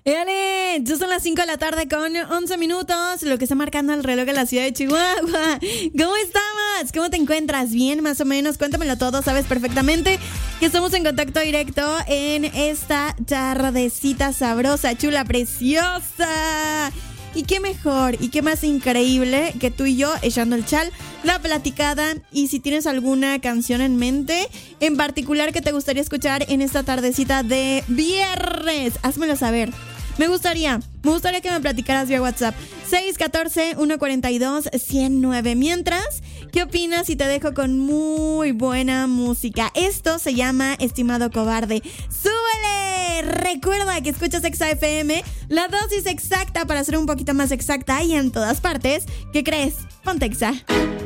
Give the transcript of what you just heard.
Éale, ya son las 5 de la tarde con 11 minutos, lo que está marcando el reloj de la ciudad de Chihuahua. ¿Cómo estamos? ¿Cómo te encuentras? ¿Bien, más o menos? Cuéntamelo todo, sabes perfectamente que estamos en contacto directo en esta tardecita sabrosa, chula, preciosa. Y qué mejor y qué más increíble que tú y yo echando el chal, la platicada. Y si tienes alguna canción en mente en particular que te gustaría escuchar en esta tardecita de viernes, házmelo saber. Me gustaría que me platicaras vía WhatsApp 614-142-109. Mientras, ¿qué opinas si te dejo con muy buena música? Esto se llama Estimado Cobarde. ¡Súbele! Recuerda que escuchas Exa FM, la dosis exacta para ser un poquito más exacta y en todas partes. ¿Qué crees? Ponte Exa.